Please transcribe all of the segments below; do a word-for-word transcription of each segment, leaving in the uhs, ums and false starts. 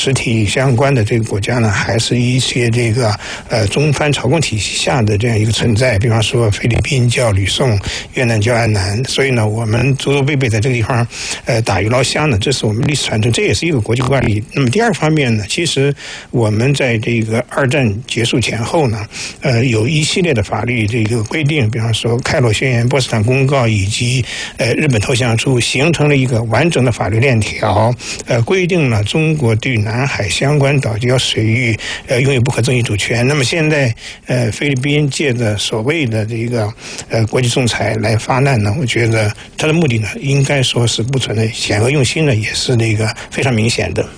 实体相关的这个国家呢，还是一些这个呃中藩朝贡体系下的这样一个存在。比方说菲律宾叫吕宋，越南叫安南，所以呢，我们祖祖辈辈在这个地方呃打鱼捞虾呢，这是我们历史传承，这也是一个国际惯例。那么第二方面呢，其实我们在这个二战结束前后呢，呃，有一系列的法律这个规定，比方说开罗宣言、波茨坦公告以及呃日本投降书，形成了一个完整的法律链条，呃，规定了中国对南海相关岛礁水域呃拥有不可争议主权。那么现在呃菲律宾借着所谓的这个呃国际仲裁来发难呢，我觉得他的目的呢，应该说是不存在险恶用心呢，也是那个非常明显的。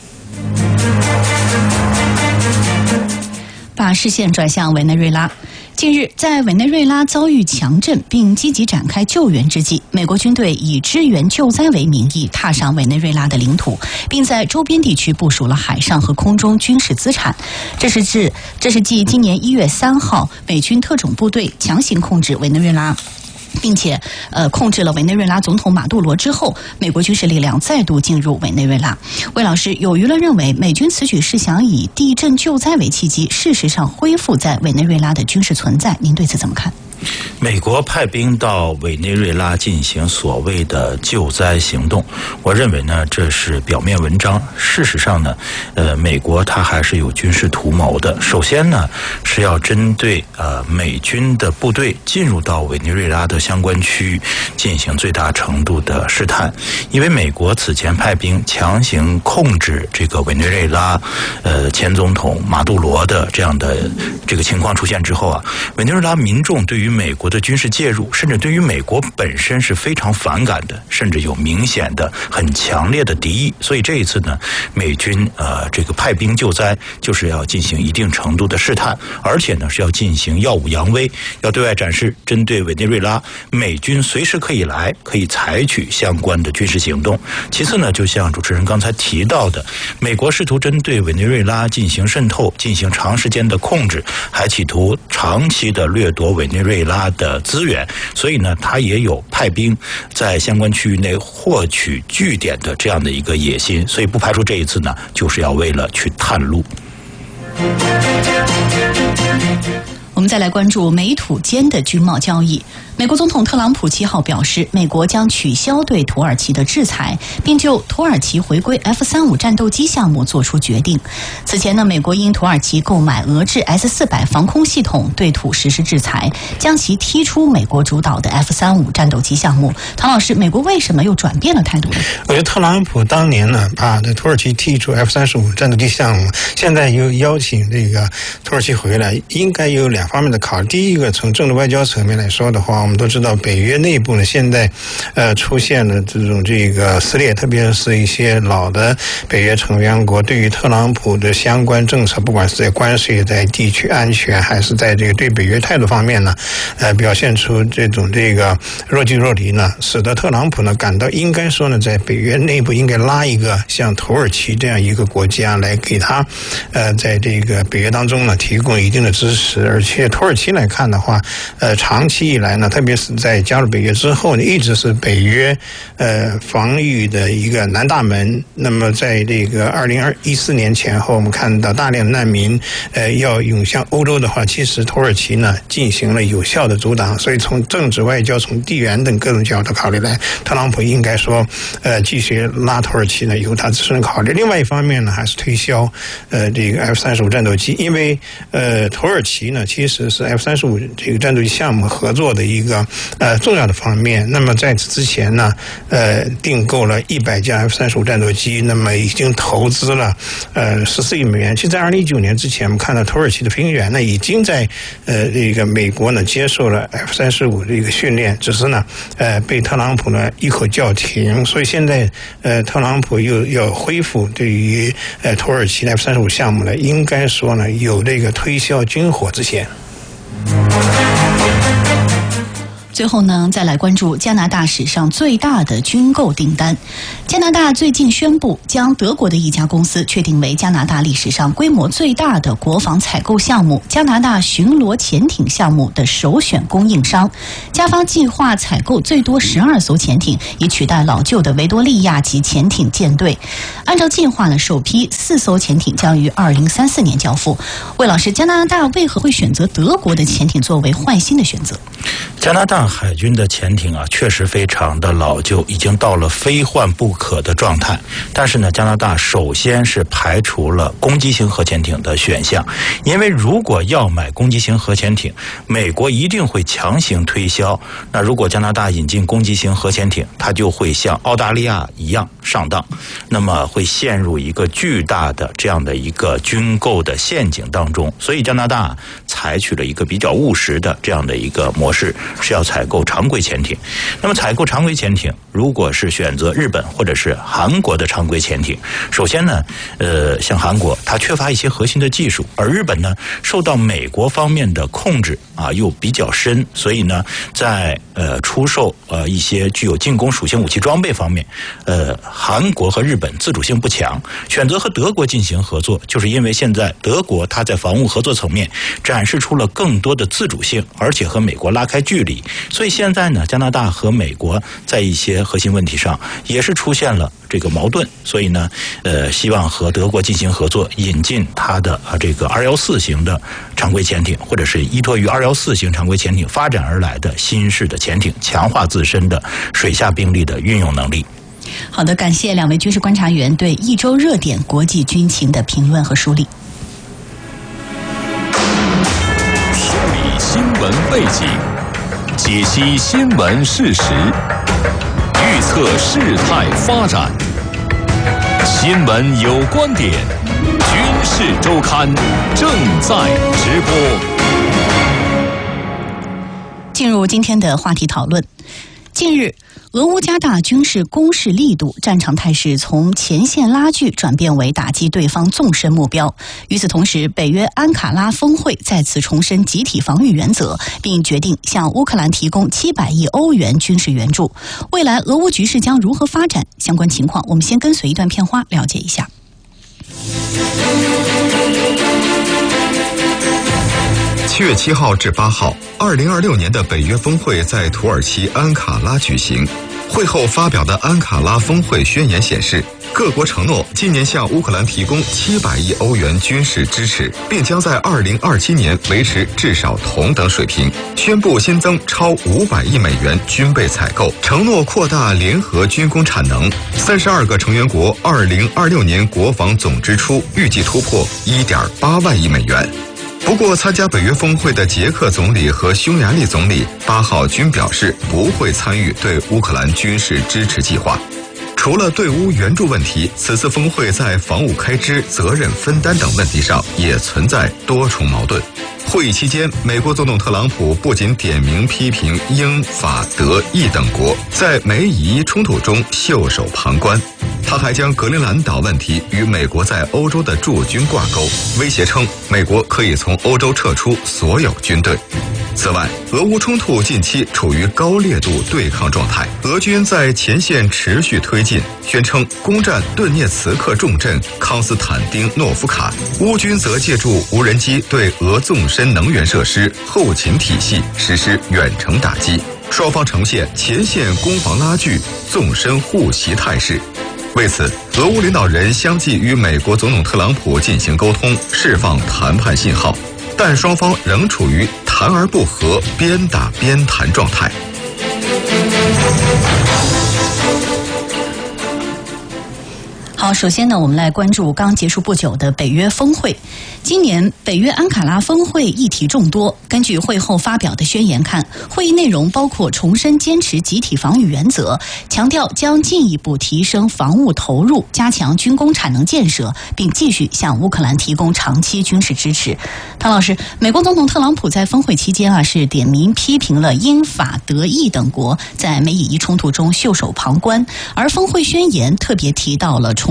把视线转向委内瑞拉。近日，在委内瑞拉遭遇强震并积极展开救援之际，美国军队以支援救灾为名义踏上委内瑞拉的领土，并在周边地区部署了海上和空中军事资产。这是自这是继今年一月三号美军特种部队强行控制委内瑞拉，并且呃控制了委内瑞拉总统马杜罗之后，美国军事力量再度进入委内瑞拉。魏老师，有舆论认为美军此举是想以地震救灾为契机，事实上恢复在委内瑞拉的军事存在，您对此怎么看？ 美国派兵到委内瑞拉进行所谓的救灾行动，我认为呢，这是表面文章。事实上呢，呃，美国它还是有军事图谋的。首先呢，是要针对呃美军的部队进入到委内瑞拉的相关区域进行最大程度的试探，因为美国此前派兵强行控制这个委内瑞拉，呃，前总统马杜罗的这样的这个情况出现之后啊，委内瑞拉民众对于美国的军事介入，甚至对于美国本身是非常反感的，甚至有明显的很强烈的敌意。所以这一次呢，美军呃这个派兵救灾，就是要进行一定程度的试探，而且呢是要进行耀武扬威，要对外展示针对委内瑞拉美军随时可以来，可以采取相关的军事行动。其次呢，就像主持人刚才提到的，美国试图针对委内瑞拉进行渗透，进行长时间的控制，还企图长期的掠夺委内瑞拉的资源，所以呢，他也有派兵在相关区域内获取据点的这样的一个野心，所以不排除这一次呢，就是要为了去探路。 我们再来关注美土间的军贸交易。美国总统特朗普七号表示，美国将取消对土耳其的制裁，并就土耳其回归 F 三十五 战斗机项目做出决定。此前呢，美国因土耳其购买俄制 S 四百 防空系统对土实施制裁，将其踢出美国主导的 F 三十五 战斗机项目。唐老师，美国为什么又转变了态度呢？ 我觉得特朗普当年呢，把这土耳其踢出 F 三十五 战斗机项目，现在又邀请这个土耳其回来，应该有两方面的考虑。第一个，从政治外交层面来说的话，我们都知道北约内部呢，现在呃出现了这种这个撕裂，特别是一些老的北约成员国对于特朗普的相关政策，不管是在关税、在地区安全，还是在这个对北约态度方面呢，呃，表现出这种这个若即若离呢，使得特朗普呢感到应该说呢，在北约内部应该拉一个像土耳其这样一个国家来给他呃在这个北约当中呢提供一定的支持，而且土耳其来看的话，呃，长期以来呢，特别是在加入北约之后呢，一直是北约呃防御的一个南大门。那么在这个二零一四年前后，我们看到大量的难民呃要涌向欧洲的话，其实土耳其呢进行了有效的阻挡。所以从政治外交、从地缘等各种角度考虑来，特朗普应该说呃继续拉土耳其呢有他自身的考虑。另外一方面呢，还是推销呃这个 F 三十五 战斗机，因为呃土耳其呢其实是 F 三十五 这个战斗机项目合作的一个呃重要的方面。那么在此之前呢，呃订购了一百架 F 三十五 战斗机，那么已经投资了呃十四亿美元。其实在二零一九年之前，我们看到土耳其的飞行员呢已经在呃这个美国呢接受了 F 三十五 的一个训练，只是呢呃被特朗普呢一口叫停。所以现在呃特朗普又要恢复对于呃土耳其的 F 三十五 项目呢，应该说呢有这个推销军火之嫌。 最后呢，再来关注加拿大史上最大的军购订单。加拿大最近宣布将德国的一家公司确定为加拿大历史上规模最大的国防采购项目——加拿大巡逻潜艇项目的首选供应商。加方计划采购最多十二艘潜艇，以取代老旧的维多利亚级潜艇舰队。按照计划呢，首批四艘潜艇将于二零三四年交付。魏老师，加拿大为何会选择德国的潜艇作为换新的选择？ 加拿大海军的潜艇啊，确实非常的老旧，已经到了非换不可的状态。但是呢，加拿大首先是排除了攻击型核潜艇的选项，因为如果要买攻击型核潜艇，美国一定会强行推销。那如果加拿大引进攻击型核潜艇，它就会像澳大利亚一样上当，那么会陷入一个巨大的这样的一个军购的陷阱当中。所以加拿大采取了一个比较务实的这样的一个模式，是要采购常规潜艇。那么采购常规潜艇，如果是选择日本或者是韩国的常规潜艇，首先呢，呃，像韩国它缺乏一些核心的技术，而日本呢受到美国方面的控制啊又比较深，所以呢，在呃出售呃一些具有进攻属性武器装备方面，呃，韩国和日本自主性不强，选择和德国进行合作，就是因为现在德国它在防务合作层面展示出了更多的自主性，而且和美国拉开距离。所以现在呢，加拿大和美国在一些核心问题上也是出现了这个矛盾，所以呢，呃，希望和德国进行合作，引进它的啊这个二幺四型的常规潜艇，或者是依托于二幺四型常规潜艇发展而来的新式的潜艇，强化自身的水下兵力的运用能力。 好的，感谢两位军事观察员对一周热点国际军情的评论和梳理。 梳理新闻背景，解析新闻事实，预测事态发展。新闻有观点，军事周刊正在直播。 进入今天的话题讨论。近日，俄乌加大军事攻势力度，战场态势从前线拉锯转变为打击对方纵深目标。与此同时，北约安卡拉峰会再次重申集体防御原则，并决定向乌克兰提供七百亿欧元军事援助。未来俄乌局势将如何发展？相关情况，我们先跟随一段片花了解一下。 七月七号至八号，二零二六年的北约峰会在土耳其安卡拉举行。会后发表的安卡拉峰会宣言显示，各国承诺今年向乌克兰提供七百亿欧元军事支持，并将在二零二七年维持至少同等水平。宣布新增超五百亿美元军备采购，承诺扩大联合军工产能。三十二个成员国二零二六年国防总支出预计突破一点八万亿美元。不过，参加北约峰会的捷克总理和匈牙利总理八号均表示不会参与对乌克兰军事支持计划。除了对乌援助问题，此次峰会在防务开支、责任分担等问题上也存在多重矛盾。会议期间，美国总统特朗普不仅点名批评英、法、德、意等国在美以冲突中袖手旁观，他还将格陵兰岛问题与美国在欧洲的驻军挂钩，威胁称美国可以从欧洲撤出所有军队。此外，俄乌冲突近期处于高烈度对抗状态，俄军在前线持续推进，宣称攻占顿涅茨克重镇康斯坦丁诺夫卡，乌军则借助无人机对俄纵深能源设施、后勤体系实施远程打击，双方呈现前线攻防拉锯、纵深互袭态势。为此，俄乌领导人相继与美国总统特朗普进行沟通，释放谈判信号，但双方仍处于谈而不和、边打边谈状态。 好，首先呢，我们来关注刚结束不久的北约峰会。今年北约安卡拉峰会议题众多，根据会后发表的宣言看，会议内容包括重申坚持集体防御原则，强调将进一步提升防务投入，加强军工产能建设，并继续向乌克兰提供长期军事支持。唐老师，美国总统特朗普在峰会期间啊，是点名批评了英、法、德、意等国在美以一冲突中袖手旁观，而峰会宣言特别提到了重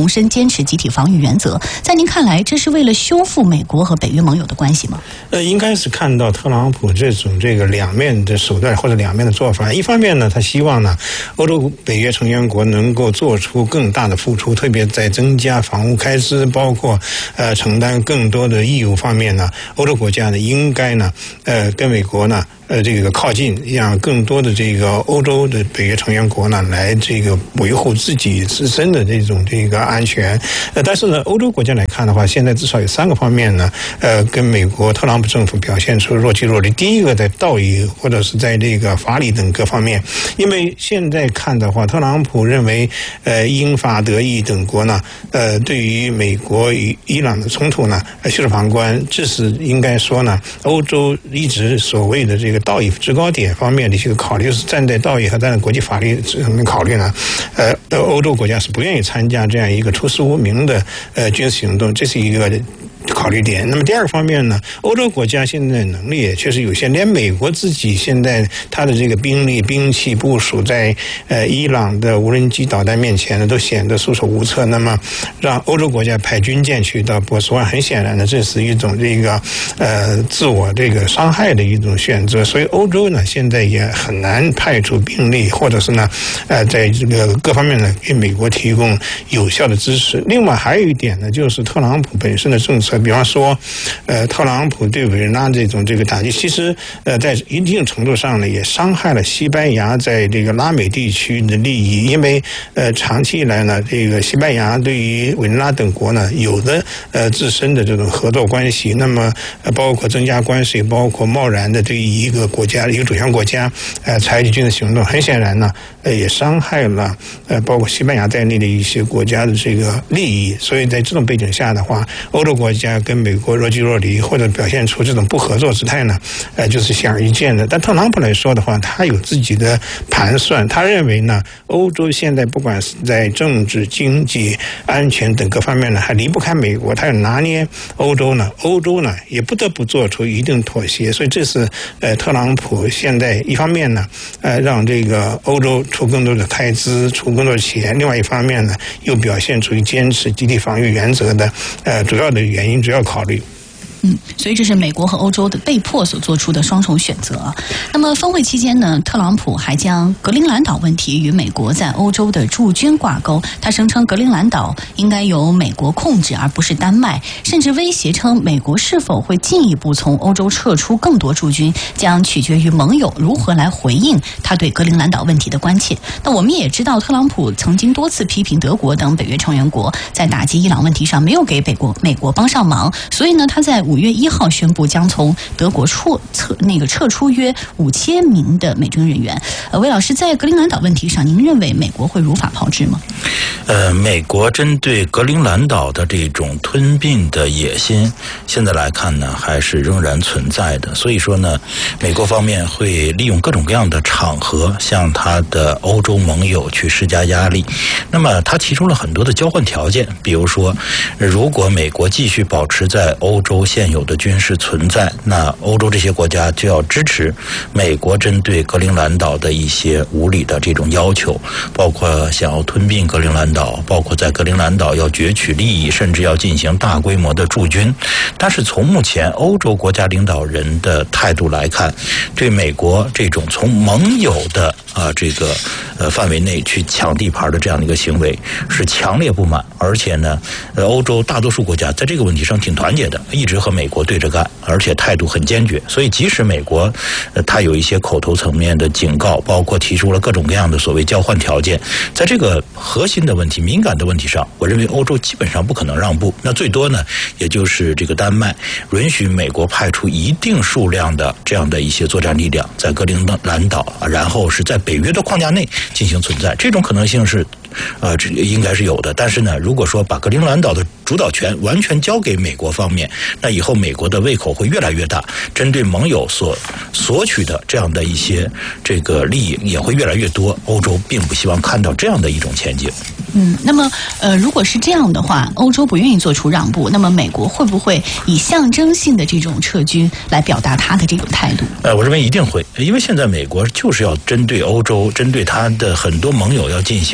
重申坚持集体防御原则。在您看来，这是为了修复美国和北约盟友的关系吗？ 呃，应该是看到特朗普这种这个两面的手段或者两面的做法。一方面呢，他希望呢，欧洲北约成员国能够做出更大的付出，特别在增加防务开支，包括呃承担更多的义务方面呢，欧洲国家呢应该呢呃跟美国呢。呃，这个靠近，让更多的这个欧洲的北约成员国呢，来这个维护自己自身的这种这个安全。呃，但是呢，欧洲国家来看的话，现在至少有三个方面呢，呃，跟美国特朗普政府表现出若即若离。第一个，在道义或者是在这个法理等各方面，因为现在看的话，特朗普认为，呃，英法德意等国呢，呃，对于美国与伊朗的冲突呢，袖手旁观，这是应该说呢，欧洲一直所谓的这个。道义制高点方面的一些考虑是站在道义和站在国际法律上面考虑呢，呃，欧洲国家是不愿意参加这样一个出师无名的呃军事行动，这是一个考虑点。那么第二个方面呢，欧洲国家现在能力也确实有限，连美国自己现在它的这个兵力兵器部署在呃伊朗的无人机导弹面前呢，都显得束手无策。那么让欧洲国家派军舰去到波斯湾，很显然呢，这是一种这个呃自我这个伤害的一种选择。所以欧洲呢，现在也很难派出兵力，或者是呢，呃，在这个各方面呢，给美国提供有效的支持。另外还有一点呢，就是特朗普本身的政策，比方说，呃，特朗普对委内瑞拉这种这个打击，其实呃，在一定程度上呢，也伤害了西班牙在这个拉美地区的利益，因为呃，长期以来呢，这个西班牙对于委内瑞拉等国呢，有的呃自身的这种合作关系，那么呃，包括增加关税，包括贸然的对于一个国家一个主权国家呃采取军事行动，很显然呢，呃，也伤害了呃包括西班牙在内的一些国家的这个利益。所以在这种背景下的话，欧洲国家跟美国若即若离，或者表现出这种不合作姿态呢，呃，就是显而易见的。但特朗普来说的话，他有自己的盘算，他认为呢，欧洲现在不管是在政治、经济、安全等各方面呢，还离不开美国，他要拿捏欧洲呢，欧洲呢也不得不做出一定妥协。所以这是呃特朗普现在一方面呢，呃，让这个欧洲出更多的开支，出更多的钱；另外一方面呢，又表现出坚持集体防御原则的呃主要的原因、主要考虑。 嗯，所以这是美国和欧洲的被迫所做出的双重选择。那么峰会期间呢，特朗普还将格陵兰岛问题与美国在欧洲的驻军挂钩。他声称格陵兰岛应该由美国控制，而不是丹麦，甚至威胁称美国是否会进一步从欧洲撤出更多驻军，将取决于盟友如何来回应他对格陵兰岛问题的关切。那我们也知道，特朗普曾经多次批评德国等北约成员国在打击伊朗问题上没有给北国美国帮上忙，所以呢，他在五月一号宣布将从德国撤撤那个撤出约五千名的美军人员。呃，魏老师，在格陵兰岛问题上，您认为美国会如法炮制吗？ 呃，美国针对格陵兰岛的这种吞并的野心，现在来看呢，还是仍然存在的。所以说呢，美国方面会利用各种各样的场合，向他的欧洲盟友去施加压力。那么，他提出了很多的交换条件，比如说，如果美国继续保持在欧洲现有的军事存在，那欧洲这些国家就要支持美国针对格陵兰岛的一些无理的这种要求，包括想要吞并格陵兰岛，包括在格陵兰岛要攫取利益，甚至要进行大规模的驻军。但是从目前欧洲国家领导人的态度来看，对美国这种从盟友的啊、呃、这个呃范围内去抢地盘的这样的一个行为是强烈不满，而且呢，呃，欧洲大多数国家在这个问题上挺团结的，一直和美国对着干，而且态度很坚决。所以即使美国呃他有一些口头层面的警告，包括提出了各种各样的所谓交换条件，在这个核心的问题、敏感的问题上，我认为欧洲基本上不可能让步。那最多呢，也就是这个丹麦允许美国派出一定数量的这样的一些作战力量在格陵兰岛，然后是在北约的框架内进行存在，这种可能性是呃，这应该是有的。但是呢，如果说把格陵兰岛的主导权完全交给美国方面，那以后美国的胃口会越来越大，针对盟友所索取的这样的一些这个利益也会越来越多。欧洲并不希望看到这样的一种前景。 嗯，那么呃，如果是这样的话，欧洲不愿意做出让步，那么美国会不会以象征性的这种撤军来表达他的这种态度？ 呃，我认为一定会，因为现在美国就是要针对欧洲，针对他的很多盟友要进行惩罚。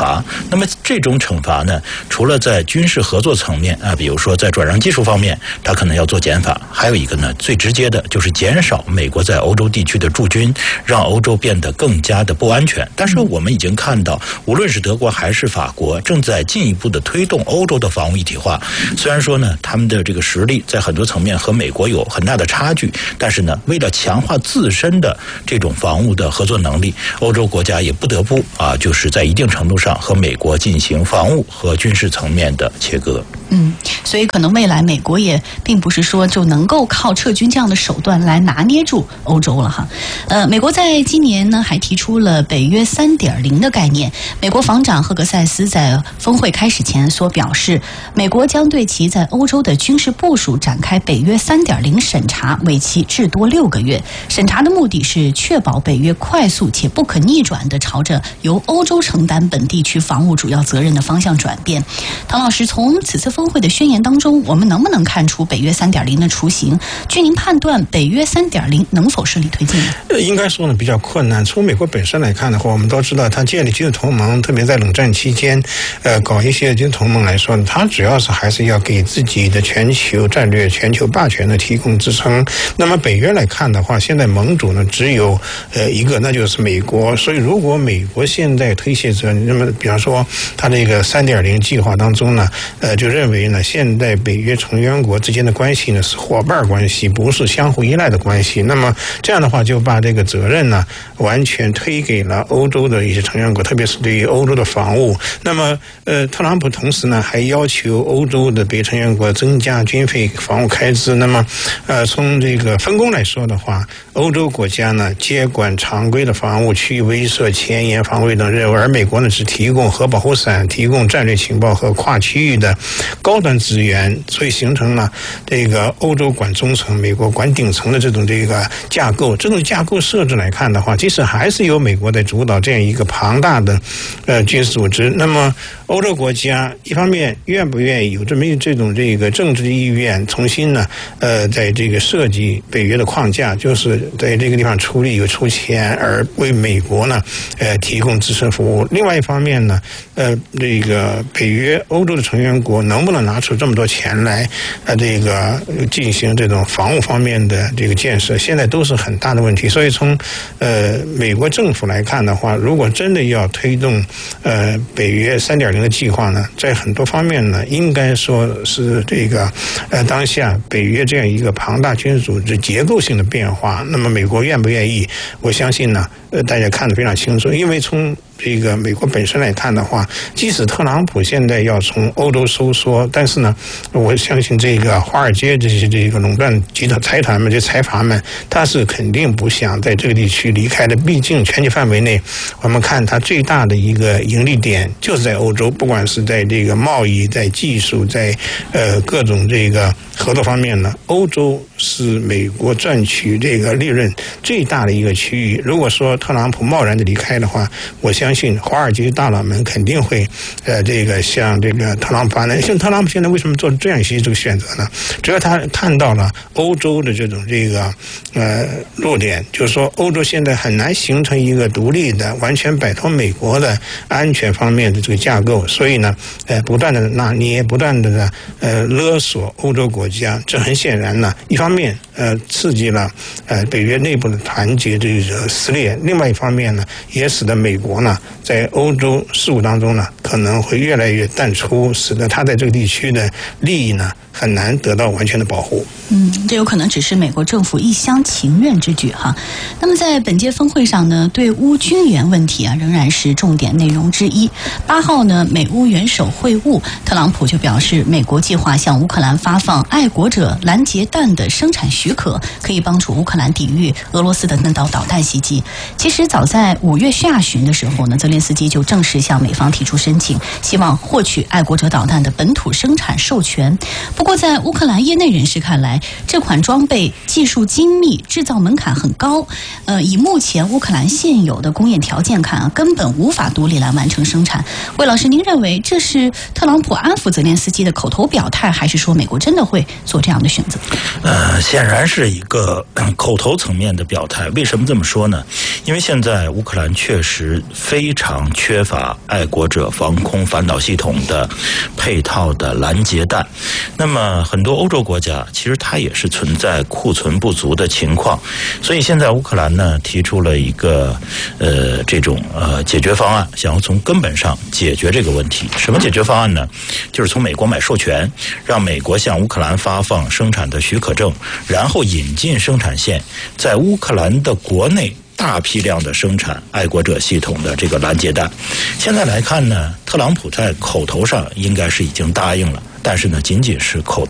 罚。那么这种惩罚呢，除了在军事合作层面啊，比如说在转让技术方面，它可能要做减法，还有一个呢，最直接的就是减少美国在欧洲地区的驻军，让欧洲变得更加的不安全。但是我们已经看到，无论是德国还是法国，正在进一步的推动欧洲的防务一体化。虽然说呢，他们的这个实力在很多层面和美国有很大的差距，但是呢，为了强化自身的这种防务的合作能力，欧洲国家也不得不啊，就是在一定程度上和美国进行防务和军事层面的切割。 嗯，所以可能未来美国也并不是说就能够靠撤军这样的手段来拿捏住欧洲了哈。呃，美国在今年呢还提出了北约 三点零 的概念。美国防长赫格塞斯在峰会开始前所表示，美国将对其在欧洲的军事部署展开北约 三点零 审查，为期至多六个月。审查的目的是确保北约快速且不可逆转地朝着由欧洲承担本地区防务主要责任的方向转变。唐老师，从此次峰会的宣言当中，我们能不能看出北约 三点零 的雏形？据您判断，北约 三点零 能否顺利推进呢？ 应该说呢比较困难。从美国本身来看的话，我们都知道，它建立军事同盟，特别在冷战期间，呃，搞一些军事同盟来说呢，它主要是还是要给自己的全球战略、全球霸权呢提供支撑。那么北约来看的话，现在盟主呢只有呃一个，那就是美国。所以如果美国现在推卸责任，那么比方说它这个 三点零 计划当中呢，呃，就认为呢，现在北约成员国之间的关系呢是伙伴关系，不是相互依赖的关系。那么这样的话，就把这个责任呢完全推给了欧洲的一些成员国，特别是对于欧洲的防务。那么，呃，特朗普同时呢还要求欧洲的北约成员国增加军费防务开支。那么，呃，从这个分工来说的话，欧洲国家呢接管常规的防务、区域威慑、前沿防卫等任务，而美国呢只提供核保护伞、提供战略情报和跨区域的高端资源，所以形成了这个欧洲管中层、美国管顶层的这种这个架构。这种架构设置来看的话，其实还是由美国在主导这样一个庞大的呃军事组织。那么欧洲国家一方面愿不愿意有这么这种这个政治意愿，重新呢呃在这个设计北约的框架，就是在这个地方出力有出钱，而为美国呢呃提供支持服务。另外一方面呢，呃这个北约欧洲的成员国能不能拿出这么多钱来呃这个进行这种防务方面的这个建设，现在都是很大的问题。所以从呃美国政府来看的话，如果真的要推动呃北约 三点零 的计划呢，在很多方面呢，应该说是这个呃当下北约这样一个庞大军事组织结构性的变化。那么美国愿不愿意？我相信呢，呃大家看得非常清楚，因为从这个美国本身来看的话，即使特朗普现在要从欧洲收缩，但是呢，我相信这个华尔街这些这个垄断集团财团们、这财阀们，他是肯定不想在这个地区离开的。毕竟全球范围内，我们看它最大的一个盈利点就是在欧洲，不管是在这个贸易、在技术、在呃各种这个合作方面呢，欧洲是美国赚取这个利润最大的一个区域。如果说特朗普贸然的离开的话，我相信华尔街大佬们肯定会呃这个向这个特朗普呢，像特朗普现在为什么做这样一些这个选择呢？只要他看到了欧洲的这种这个呃弱点，就是说欧洲现在很难形成一个独立的、完全摆脱美国的安全方面的这个架构，所以呢，呃，不断的拿捏，不断的呢，呃，勒索欧洲国家。这很显然呢，一方面呃刺激了呃北约内部的团结这个撕裂，另外一方面呢，也使得美国呢在欧洲事务当中呢可能会越来越淡出，使得他在这个地区的利益呢很难得到完全的保护。 嗯，这有可能只是美国政府一厢情愿之举哈。那么在本届峰会上呢，对乌军援问题啊仍然是重点内容之一。八号呢，美乌元首会晤，特朗普就表示，美国计划向乌克兰发放爱国者拦截弹的生产许可，可以帮助乌克兰抵御俄罗斯的弹道导弹袭击。其实早在五月下旬的时候呢，泽连斯基就正式向美方提出申请，希望获取爱国者导弹的本土生产授权。不过在乌克兰业内人士看来，这款装备技术精密，制造门槛很高，呃，以目前乌克兰现有的工业条件看啊，根本无法独立来完成生产。魏老师，您认为这是特朗普安抚泽连斯基的口头表态，还是说美国真的会做这样的选择？ 呃， 呃，显然是一个口头层面的表态。为什么这么说呢？因为现在乌克兰确实非常缺乏爱国者防空反导系统的配套的拦截弹。那么很多欧洲国家其实它也是存在库存不足的情况，所以现在乌克兰呢提出了一个呃这种呃解决方案，想要从根本上解决这个问题。什么解决方案呢？就是从美国买授权，让美国向乌克兰发放生产的许可证，然后引进生产线，在乌克兰的国内大批量的生产爱国者系统的这个拦截弹。现在来看呢，特朗普在口头上应该是已经答应了，但是呢，仅仅是口